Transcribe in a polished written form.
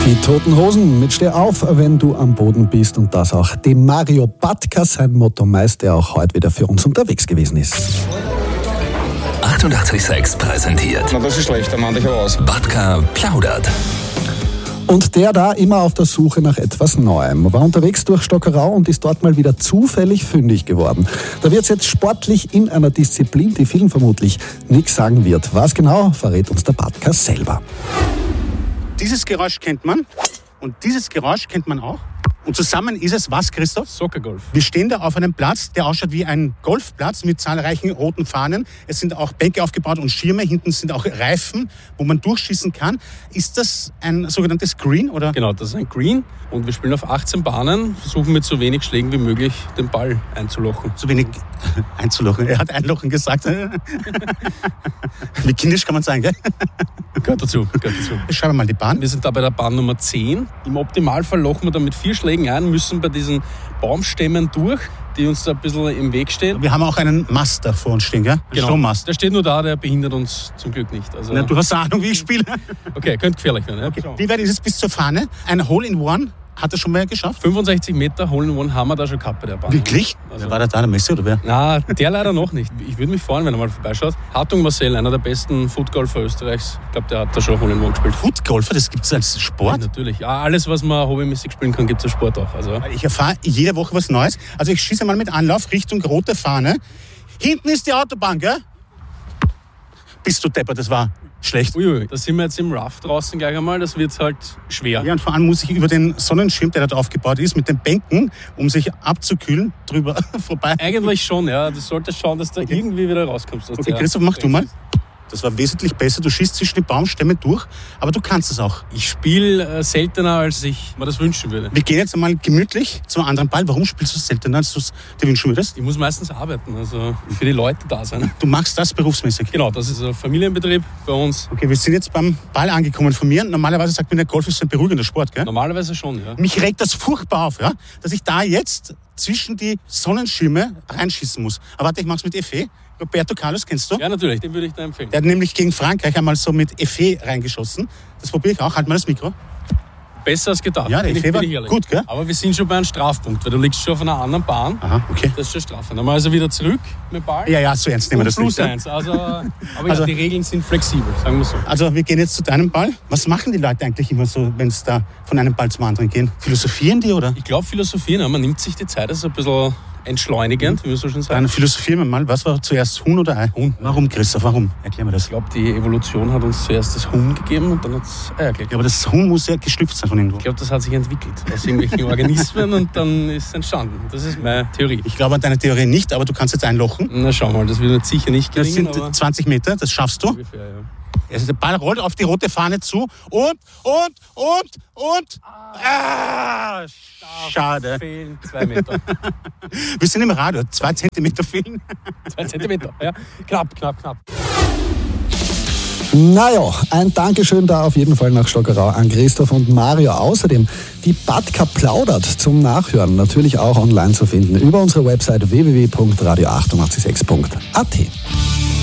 Die Toten Hosen mit Steh auf, wenn du am Boden bist, und das auch dem Mario Batka, sein Mottomeister, der auch heute wieder für uns unterwegs gewesen ist. 88,6 präsentiert. Na, das ist schlecht, dann mach ich aber aus. Batka plaudert. Und der da immer auf der Suche nach etwas Neuem. War unterwegs durch Stockerau und ist dort mal wieder zufällig fündig geworden. Da wird es jetzt sportlich in einer Disziplin, die vielen vermutlich nichts sagen wird. Was genau, verrät uns der Batka selber. Dieses Geräusch kennt man und dieses Geräusch kennt man auch. Und zusammen ist es was, Christoph? Soccergolf. Wir stehen da auf einem Platz, der ausschaut wie ein Golfplatz mit zahlreichen roten Fahnen. Es sind auch Bänke aufgebaut und Schirme. Hinten sind auch Reifen, wo man durchschießen kann. Ist das ein sogenanntes Green, oder? Genau, das ist ein Green. Und wir spielen auf 18 Bahnen, versuchen mit so wenig Schlägen wie möglich den Ball einzulochen. So wenig einzulochen. Er hat einlochen gesagt. Wie kindisch kann man sein, gell? Gehört dazu. Schauen wir mal die Bahn. Wir sind da bei der Bahn Nummer 10. Im Optimalfall lochen wir da mit 4 Schlägen ein, müssen bei diesen Baumstämmen durch, die uns da ein bisschen im Weg stehen. Wir haben auch einen Mast da vor uns stehen, gell? Genau. Strommast. Der steht nur da, der behindert uns zum Glück nicht. Also, Ja, du hast eine Ahnung, wie ich spiele. okay, könnte gefährlich werden. Ja? Okay. Wie weit ist es bis zur Fahne? Ein Hole-in-One hat er schon mal geschafft? 65 Meter Hole-in-One haben wir da schon gehabt bei der Bahn. Wirklich? Also, War da der Messi oder wer? Na, der leider noch nicht. Ich würde mich freuen, wenn er mal vorbeischaut. Hartung Marcel, einer der besten Footgolfer Österreichs. Ich glaube, der hat da schon Hole-in-One gespielt. Footgolfer, das gibt es als Sport? Ja, natürlich. Ja, alles, was man hobbymäßig spielen kann, gibt es als Sport auch. Also, Ich erfahre jede Woche was Neues. Also ich schieße mal mit Anlauf Richtung rote Fahne. Hinten ist die Autobahn, gell? Bist du deppert, das war schlecht. uiui, da sind wir jetzt im Rough draußen gleich einmal. Das wird halt schwer. Ja, und vor allem muss ich über den Sonnenschirm, der da aufgebaut ist, mit den Bänken, um sich abzukühlen, drüber vorbei. Eigentlich schon, ja. Du solltest schauen, dass du irgendwie wieder rauskommst. Okay, Christoph, mach du mal. Das war wesentlich besser. Du schießt zwischen die Baumstämme durch, aber du kannst es auch. Ich spiele seltener, als ich mir das wünschen würde. Wir gehen jetzt einmal gemütlich zum anderen Ball. Warum spielst du seltener, als du es dir wünschen würdest? Ich muss meistens arbeiten, also für die Leute da sein. Du machst das berufsmäßig. Genau, das ist ein Familienbetrieb bei uns. Okay, wir sind jetzt beim Ball angekommen von mir. Normalerweise sagt man, der Golf ist ein beruhigender Sport, gell? Normalerweise schon, ja. Mich regt das furchtbar auf, ja, dass ich da jetzt zwischen die Sonnenschirme reinschießen muss. Aber warte, ich mach's mit Effet. Roberto Carlos, kennst du? Ja, natürlich, den würde ich da empfehlen. Der hat nämlich gegen Frankreich einmal so mit Effet reingeschossen. Das probiere ich auch. Halt mal das Mikro. Besser als gedacht. Ja, der Effet war gut, gell? Aber wir sind schon bei einem Strafpunkt, weil du liegst schon auf einer anderen Bahn. Aha, okay. Das ist schon Strafe. Dann mal also wieder zurück mit dem Ball. Ja, so ernst nehmen wir das plus nicht. Ja? 1. Aber ja, die Regeln sind flexibel, sagen wir so. Also wir gehen jetzt zu deinem Ball. Was machen die Leute eigentlich immer so, wenn es da von einem Ball zum anderen gehen? Philosophieren die, oder? Ich glaube, philosophieren, ja, man nimmt sich die Zeit, das ist ein bisschen entschleunigend, wie wir so schon sagen. Dann philosophieren wir mal. Was war zuerst, Huhn oder Ei? Huhn. Warum, Christoph? Warum? Erklär mir das. Ich glaube, die Evolution hat uns zuerst das Huhn gegeben und dann hat es Eier gegeben. Ja, aber das Huhn muss ja geschlüpft sein von irgendwo. Ich glaube, das hat sich entwickelt aus irgendwelchen Organismen und dann ist es entstanden. Das ist meine Theorie. Ich glaube an deine Theorie nicht, aber du kannst jetzt einlochen. Na schau mal, das wird sicher nicht Das gelingen. sind 20 Meter, das schaffst du. Ungefähr, ja. Also der Ball rollt auf die rote Fahne zu und. Schade. Fehlen 2 Meter. Wir sind im Radio, 2 Zentimeter fehlen. 2 Zentimeter, ja. Knapp. Naja, ein Dankeschön da auf jeden Fall nach Stockerau an Christoph und Mario. Außerdem die Batka plaudert zum Nachhören, natürlich auch online zu finden über unsere Website www.radio886.at.